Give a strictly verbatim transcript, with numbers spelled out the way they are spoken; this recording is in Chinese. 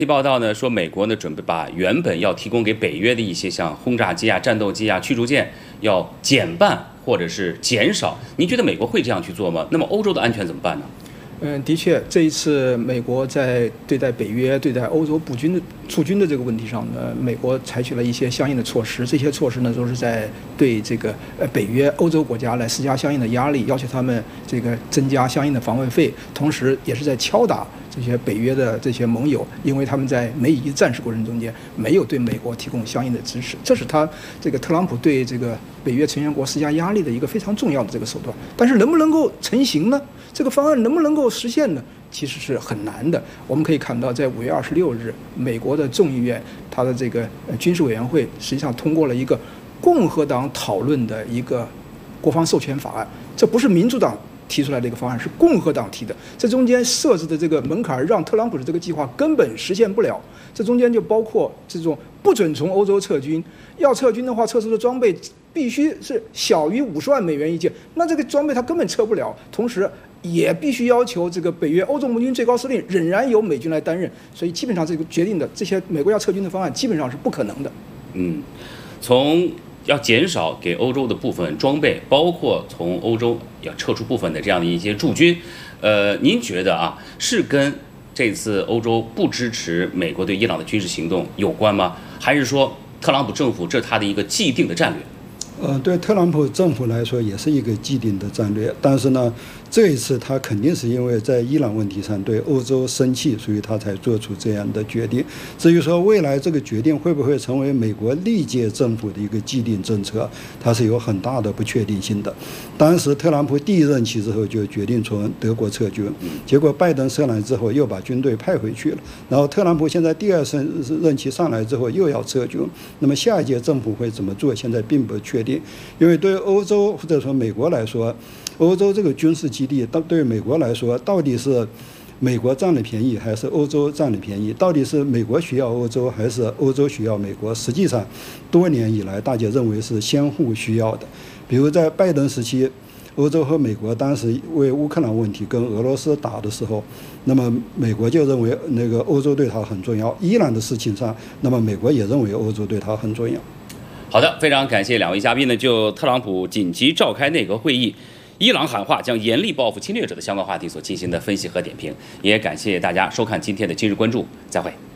报道呢说，美国呢准备把原本要提供给北约的一些像轰炸机啊、战斗机啊、驱逐舰要减半或者是减少。您觉得美国会这样去做吗？那么欧洲的安全怎么办呢？ 嗯，的确，这一次美国在对待北约、对待欧洲补军的驻军的这个问题上呢，美国采取了一些相应的措施。这些措施呢，都是在对这个呃北约、欧洲国家来施加相应的压力，要求他们这个增加相应的防卫费，同时也是在敲打这些北约的这些盟友，因为他们在美以战事过程中间没有对美国提供相应的支持，这是他这个特朗普对这个北约成员国施加压力的一个非常重要的这个手段。但是能不能够成型呢？这个方案能不能够实现呢？其实是很难的。我们可以看到，在五月二十六日，美国的众议院它的这个军事委员会实际上通过了一个共和党讨论的一个国防授权法案，这不是民主党提出来的一个方案，是共和党提的。这中间设置的这个门槛，让特朗普的这个计划根本实现不了。这中间就包括这种不准从欧洲撤军，要撤军的话，撤出的装备必须是小于五十万美元一件，那这个装备它根本撤不了。同时，也必须要求这个北约欧洲盟军最高司令仍然由美军来担任。所以基本上这个决定的这些美国要撤军的方案基本上是不可能的。 嗯，从要减少给欧洲的部分装备，包括从欧洲要撤出部分的这样的一些驻军，呃，您觉得啊，是跟这次欧洲不支持美国对伊朗的军事行动有关吗？还是说特朗普政府这是他的一个既定的战略？ 呃，对特朗普政府来说也是一个既定的战略，但是呢，这一次他肯定是因为在伊朗问题上对欧洲生气，所以他才做出这样的决定。至于说未来这个决定会不会成为美国历届政府的一个既定政策，它是有很大的不确定性的。当时特朗普第一任期之后就决定从德国撤军，结果拜登上来之后又把军队派回去了，然后特朗普现在第二任任期上来之后又要撤军，那么下一届政府会怎么做，现在并不确定。因为对欧洲或者说美国来说，欧洲这个军事基地，对美国来说，到底是美国占了便宜，还是欧洲占了便宜？到底是美国需要欧洲，还是欧洲需要美国？实际上，多年以来，大家认为是相互需要的。比如在拜登时期，欧洲和美国当时为乌克兰问题跟俄罗斯打的时候，那么美国就认为那个欧洲对他很重要。伊朗的事情上，那么美国也认为欧洲对他很重要。 好的，非常感谢两位嘉宾呢，就特朗普紧急召开内阁会议，伊朗喊话将严厉报复侵略者的相关话题所进行的分析和点评，也感谢大家收看今天的今日关注，再会。